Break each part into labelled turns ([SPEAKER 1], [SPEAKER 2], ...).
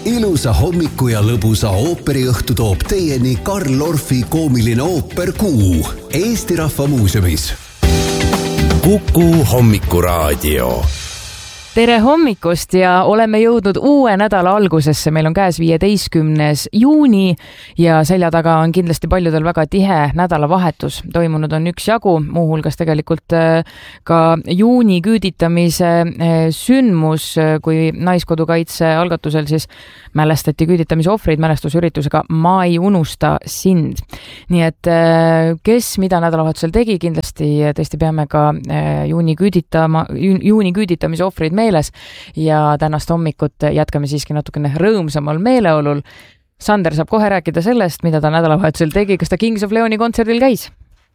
[SPEAKER 1] Ilusa hommiku ja lõbusa ooperiõhtu toob teieni Karl Orfi koomiline ooper Kuu Eesti Rahva Muuseumis. Kuku hommikuraadio.
[SPEAKER 2] Tere hommikust ja oleme jõudnud uue nädala algusesse. Meil on käes 15. juuni ja selja taga on kindlasti paljudel väga tihe nädalavahetus. Toimunud on üksjagu, muuhulgas tegelikult ka juuni küüditamise sündmus, kui Naiskodukaitse algatusel siis mälestati küüditamise ohvreid mälestusüritusega Ma ei unusta sind. Nii et kes mida nädalavahetusel tegi, kindlasti tõesti peame ka juuni küüditamise ohvreid meeles ja tänast hommikut jätkame siiski natukene rõõmsamal meeleolul. Sander saab kohe rääkida sellest, mida ta nädalavahetusel tegi. Kas ta Kings of Leoni kontserdil käis?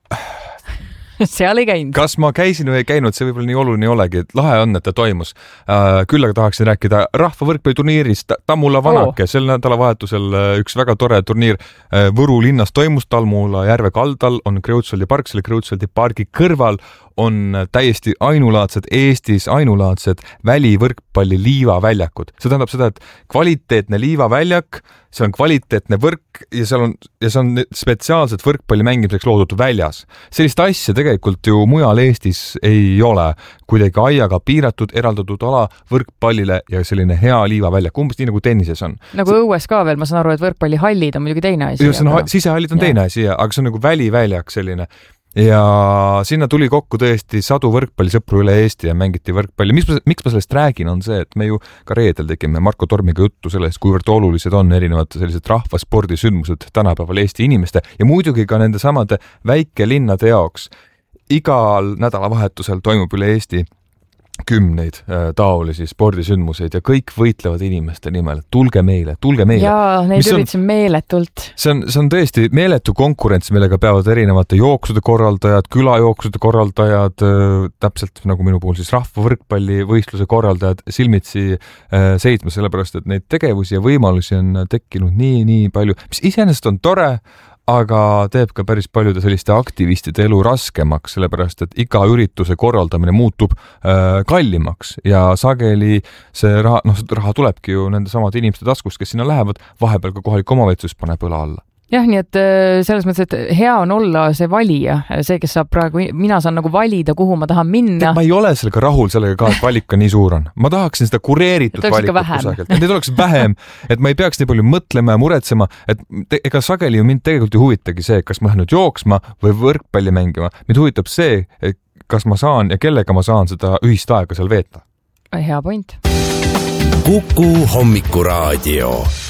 [SPEAKER 2] Seal ei käinud.
[SPEAKER 3] Kas ma käisin või ei käinud, see võib-olla nii oluline ei olegi, et lahe on, et ta toimus. Küll aga tahaksin rääkida rahva võrkpalliturniirist Tammula Vanake. Sel nädalavahetusel üks väga tore turniir Võru linnas toimus. Tammula järve kaldal on Kreutzwaldi park, selle Kreutzwaldi pargi kõrval on täiesti Eestis ainulaadsed välivõrkpalli liivaväljakud. See tähendab seda, et kvaliteetne liivaväljak, see on kvaliteetne võrk ja see on spetsiaalselt võrkpalli mängimiseks loodud väljas. Sellist asja tegelikult ju mujal Eestis ei ole. Kuidagi aiaga piiratud, eraldatud ala võrkpallile ja selline hea liivaväljak, umbes nii nagu tennises on. Nagu
[SPEAKER 2] õues ka veel, ma saan aru, et võrkpallihallid on muidugi teine asi.
[SPEAKER 3] Sisehallid on teine asi, aga see on nagu väliväljak selline. Ja sinna tuli kokku tõesti sadu võrkpallisõpru üle Eesti ja mängiti võrkpalli. Miks ma sellest räägin, on see, et me ju ka reedel tegime Marko Tormiga juttu sellest, kuivõrd olulised on erinevad sellised rahvaspordisündmused tänapäeval Eesti inimeste ja muidugi ka nende samade väikelinnade jaoks. Igal nädalavahetusel toimub üle Eesti kümneid taolisi spordisündmuseid ja kõik võitlevad inimeste nimel. Tulge meile.
[SPEAKER 2] Jaa, neid üritasin meeletult.
[SPEAKER 3] See on tõesti meeletu konkurents, millega peavad erinevate jooksude korraldajad, külajooksude korraldajad, täpselt nagu minu puhul siis rahva võrkpallivõistluse korraldajad silmitsi seitsma, sellepärast, et neid tegevusi ja võimalusi on tekkinud nii palju, mis iseenesest on tore, aga teeb ka päris paljude selliste aktivistide elu raskemaks, sellepärast, et iga ürituse korraldamine muutub kallimaks ja sageli see raha tulebki ju nende samade inimeste taskust, kes sinna lähevad, vahepeal ka kohalik omavalitsus paneb õla alla.
[SPEAKER 2] Jah, nii et selles mõttes, et hea on olla see valija, see, kes saab praegu, mina saan nagu valida, kuhu ma tahan minna.
[SPEAKER 3] Ma ei ole sellega rahul sellega ka, et valik on nii suur on. Ma tahaksin seda kureeritud valikut kusagilt. Need oleks vähem, et ma ei peaks nii palju mõtlema ja muretsema, et ega sageli ju mind tegelikult ju huvitagi see, kas ma lähen nüüd jooksma või võrkpalli mängima. Mind huvitab see, kas ma saan ja kellega ma saan seda ühist aega seal veeta.
[SPEAKER 2] Hea point.
[SPEAKER 1] Kuku hommikuraadio.